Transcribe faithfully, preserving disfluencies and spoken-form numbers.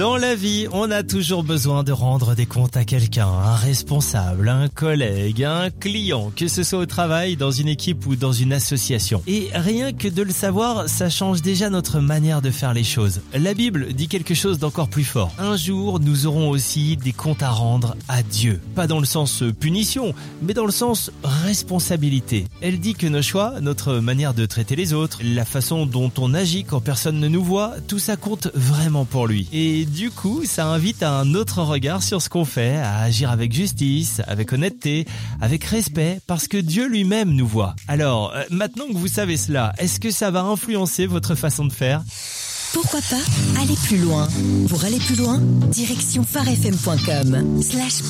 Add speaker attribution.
Speaker 1: Dans la vie, on a toujours besoin de rendre des comptes à quelqu'un, un responsable, un collègue, un client, que ce soit au travail, dans une équipe ou dans une association. Et rien que de le savoir, ça change déjà notre manière de faire les choses. La Bible dit quelque chose d'encore plus fort. Un jour, nous aurons aussi des comptes à rendre à Dieu. Pas dans le sens punition, mais dans le sens responsabilité. Elle dit que nos choix, notre manière de traiter les autres, la façon dont on agit quand personne ne nous voit, tout ça compte vraiment pour lui. Et du coup, ça invite à un autre regard sur ce qu'on fait, à agir avec justice, avec honnêteté, avec respect, parce que Dieu lui-même nous voit. Alors, euh, maintenant que vous savez cela, est-ce que ça va influencer votre façon de faire ?
Speaker 2: Pourquoi pas aller plus loin ? Pour aller plus loin, direction phare f m point com slash